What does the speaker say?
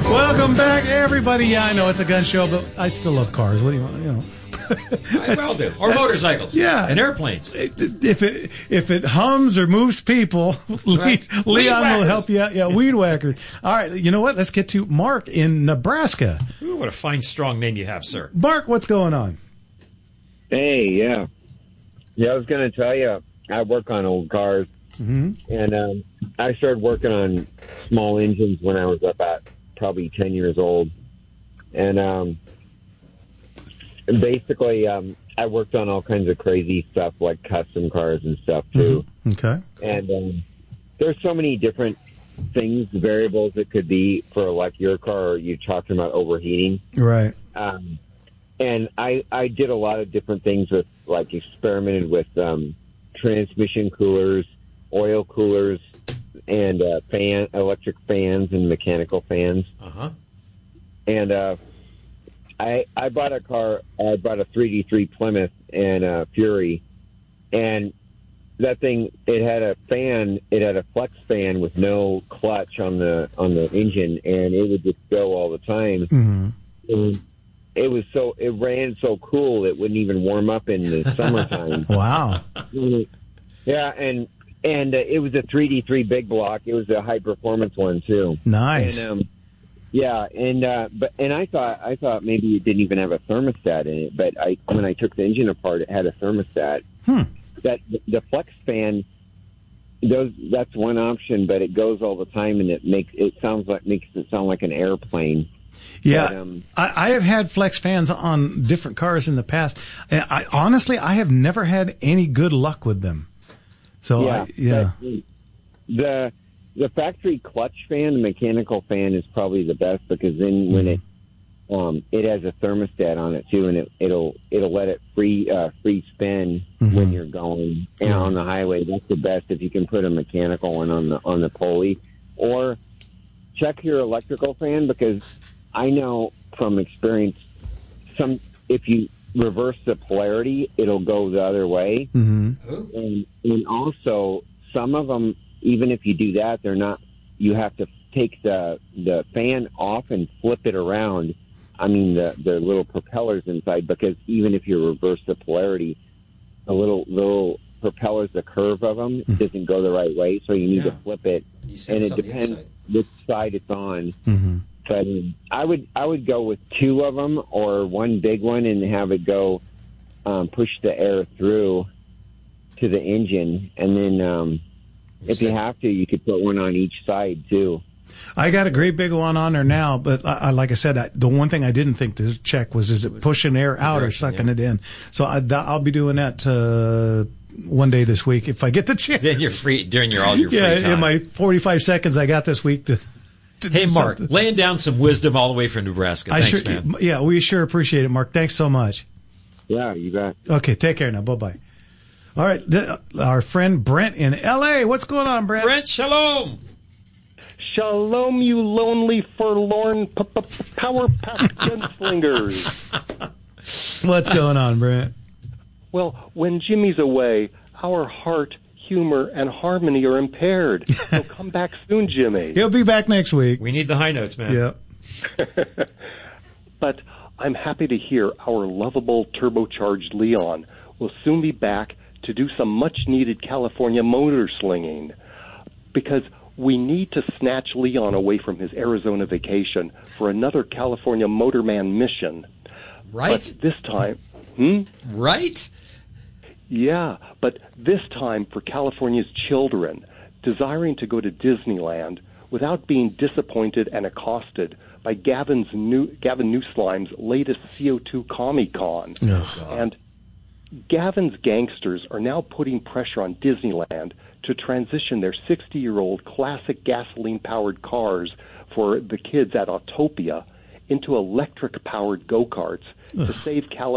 Welcome back, everybody. Yeah, I know it's a gun show, but I still love cars. What do you want? You know. I well do. Or motorcycles. Yeah. And airplanes. If it hums or moves people, Right. Leon will help you out. Yeah, weed whackers. All right, you know what? Let's get to Mark in Nebraska. Ooh, what a fine, strong name you have, sir. Mark, what's going on? Hey, yeah. Yeah, I was going to tell you, I work on old cars, and I started working on small engines when I was about probably 10 years old. And basically, I worked on all kinds of crazy stuff like custom cars and stuff, too. Okay. And there's so many different things, variables it could be for like your car, or you talking about overheating. Right. And I did a lot of different things with, like, experimented with transmission coolers, oil coolers, and electric fans and mechanical fans. Uh-huh. And I bought a car. I bought a 3D3 Plymouth and a Fury, and that thing, it had a fan. It had a flex fan with no clutch on the engine, and it would just go all the time. Mm-hmm. And it ran so cool it wouldn't even warm up in the summertime. Wow. Yeah, and it was a 3D3 big block. It was a high performance one too. Nice. And, I thought maybe it didn't even have a thermostat in it, but when I took the engine apart, it had a thermostat. That the flex fan, that's one option, but it goes all the time, and makes it sound like an airplane. Yeah, but, I have had flex fans on different cars in the past. Honestly, I have never had any good luck with them. So, The factory clutch fan, the mechanical fan, is probably the best, because then when it has a thermostat on it too, and it'll let it free spin when you're going on the highway. That's the best if you can put a mechanical one on the pulley, or check your electrical fan, because I know from experience, if you reverse the polarity, it'll go the other way, and also some of them, even if you do that, they're not. You have to take the fan off and flip it around. I mean, the little propellers inside, because even if you reverse the polarity, the little propellers, the curve of them doesn't go the right way, so you need to flip it, and it depends which side it's on. But I would go with two of them, or one big one, and have it go push the air through to the engine, and then if you have to, you could put one on each side too. I got a great big one on there now, but like I said, the one thing I didn't think to check was, is it pushing air out or sucking it in? So I'll be doing that one day this week if I get the chance. Then you're free during all your free time. In my 45 seconds I got this week to Hey, Mark, something. laying down some wisdom all the way from Nebraska. Thanks, man. Yeah, we sure appreciate it, Mark. Thanks so much. Yeah, you bet. Okay, take care now. Bye-bye. All right, our friend Brent in L.A. What's going on, Brent? Brent, shalom. Shalom, you lonely, forlorn, power-packed gunslingers. What's going on, Brent? Well, when Jimmy's away, our heart, humor, and harmony are impaired. So come back soon, Jimmy. He'll be back next week. We need the high notes, man. Yep. But I'm happy to hear our lovable turbocharged Leon will soon be back to do some much-needed California motor slinging, because we need to snatch Leon away from his Arizona vacation for another California Motorman mission. Right? But this time... Right? Yeah, but this time for California's children, desiring to go to Disneyland without being disappointed and accosted by Gavin Newslime's latest CO2 Comic-Con. And Gavin's gangsters are now putting pressure on Disneyland to transition their 60-year-old classic gasoline-powered cars for the kids at Autopia into electric-powered go-karts to save California